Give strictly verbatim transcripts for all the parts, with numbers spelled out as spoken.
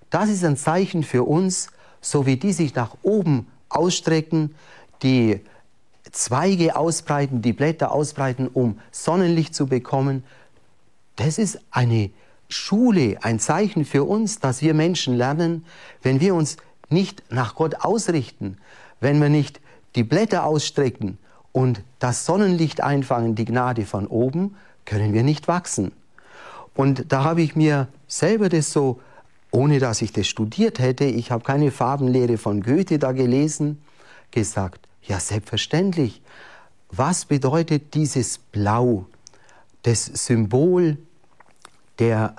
das ist ein Zeichen für uns, so wie die sich nach oben ausstrecken, die Zweige ausbreiten, die Blätter ausbreiten, um Sonnenlicht zu bekommen. Das ist eine Schule, ein Zeichen für uns, dass wir Menschen lernen, wenn wir uns nicht nach Gott ausrichten, wenn wir nicht die Blätter ausstrecken und das Sonnenlicht einfangen, die Gnade von oben, können wir nicht wachsen. Und da habe ich mir selber das so, ohne dass ich das studiert hätte, ich habe keine Farbenlehre von Goethe da gelesen, gesagt, ja selbstverständlich, was bedeutet dieses Blau, das Symbol der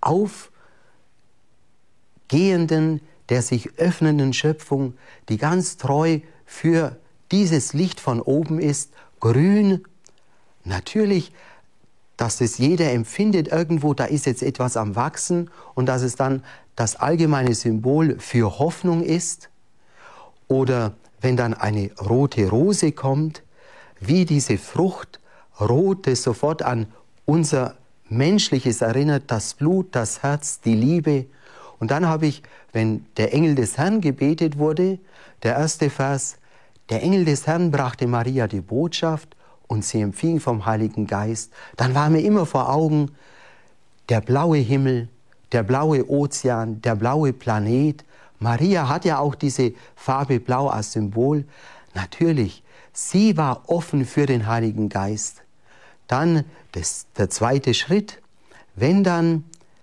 aufgehenden, der sich öffnenden Schöpfung, die ganz treu für dieses Licht von oben ist, grün, natürlich, dass es jeder empfindet irgendwo, da ist jetzt etwas am Wachsen und dass es dann das allgemeine Symbol für Hoffnung ist. Oder wenn dann eine rote Rose kommt, wie diese Frucht rot, das sofort an unser Menschliches erinnert, das Blut, das Herz, die Liebe. Und dann habe ich, wenn der Engel des Herrn gebetet wurde, der erste Vers, der Engel des Herrn brachte Maria die Botschaft und sie empfing vom Heiligen Geist, dann war mir immer vor Augen der blaue Himmel, der blaue Ozean, der blaue Planet. Maria hat ja auch diese Farbe Blau als Symbol. Natürlich, sie war offen für den Heiligen Geist. Dann das, der zweite Schritt, wenn dann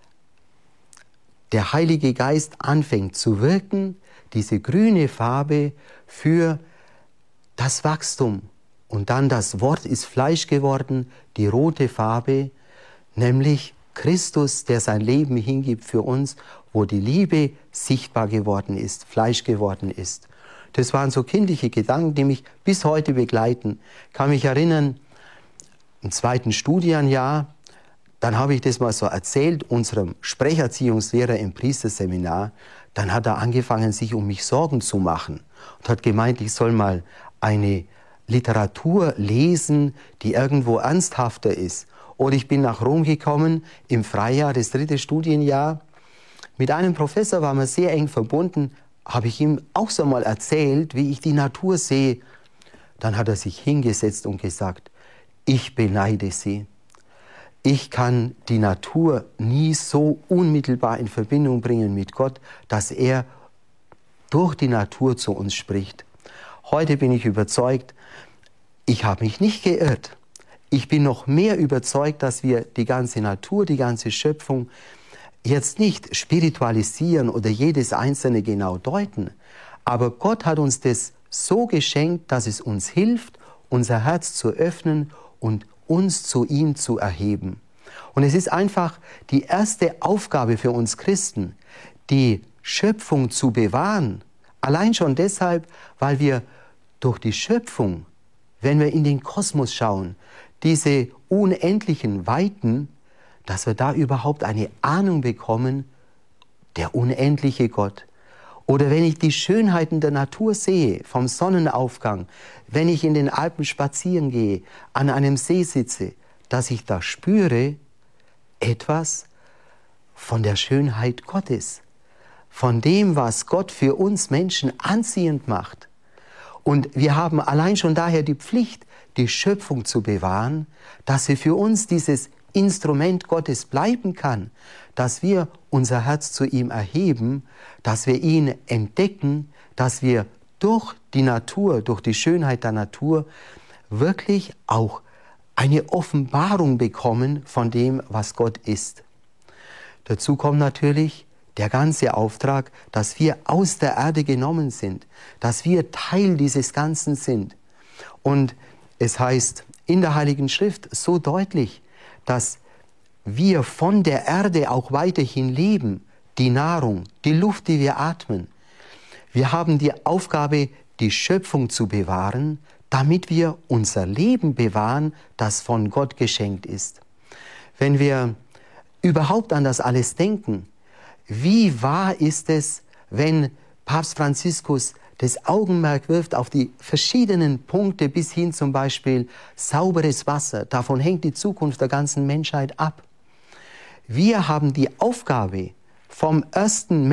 der Heilige Geist anfängt zu wirken, diese grüne Farbe für das Wachstum. Und dann das Wort ist Fleisch geworden, die rote Farbe, nämlich Christus, der sein Leben hingibt für uns, wo die Liebe sichtbar geworden ist, Fleisch geworden ist. Das waren so kindliche Gedanken, die mich bis heute begleiten. Ich kann mich erinnern, im zweiten Studienjahr, dann habe ich das mal so erzählt, unserem Sprecherziehungslehrer im Priesterseminar, dann hat er angefangen, sich um mich Sorgen zu machen und hat gemeint, ich soll mal eine Literatur lesen, die irgendwo ernsthafter ist. Oder ich bin nach Rom gekommen, im Freijahr, das dritte Studienjahr. Mit einem Professor waren wir sehr eng verbunden, habe ich ihm auch so mal erzählt, wie ich die Natur sehe. Dann hat er sich hingesetzt und gesagt, ich beneide Sie. Ich kann die Natur nie so unmittelbar in Verbindung bringen mit Gott, dass er durch die Natur zu uns spricht. Heute bin ich überzeugt, ich habe mich nicht geirrt. Ich bin noch mehr überzeugt, dass wir die ganze Natur, die ganze Schöpfung jetzt nicht spiritualisieren oder jedes Einzelne genau deuten. Aber Gott hat uns das so geschenkt, dass es uns hilft, unser Herz zu öffnen und uns zu ihm zu erheben. Und es ist einfach die erste Aufgabe für uns Christen, die Schöpfung zu bewahren. Allein schon deshalb, weil wir durch die Schöpfung, wenn wir in den Kosmos schauen, diese unendlichen Weiten, dass wir da überhaupt eine Ahnung bekommen, der unendliche Gott. Oder wenn ich die Schönheiten der Natur sehe, vom Sonnenaufgang, wenn ich in den Alpen spazieren gehe, an einem See sitze, dass ich da spüre etwas von der Schönheit Gottes, von dem, was Gott für uns Menschen anziehend macht. Und wir haben allein schon daher die Pflicht, die Schöpfung zu bewahren, dass sie für uns dieses Instrument Gottes bleiben kann, dass wir unser Herz zu ihm erheben, dass wir ihn entdecken, dass wir durch die Natur, durch die Schönheit der Natur wirklich auch eine Offenbarung bekommen von dem, was Gott ist. Dazu kommt natürlich der ganze Auftrag, dass wir aus der Erde genommen sind, dass wir Teil dieses Ganzen sind. Und es heißt in der Heiligen Schrift so deutlich, dass wir von der Erde auch weiterhin leben, die Nahrung, die Luft, die wir atmen. Wir haben die Aufgabe, die Schöpfung zu bewahren, damit wir unser Leben bewahren, das von Gott geschenkt ist. Wenn wir überhaupt an das alles denken, wie wahr ist es, wenn Papst Franziskus das Augenmerk wirft auf die verschiedenen Punkte bis hin zum Beispiel sauberes Wasser. Davon hängt die Zukunft der ganzen Menschheit ab. Wir haben die Aufgabe, vom ersten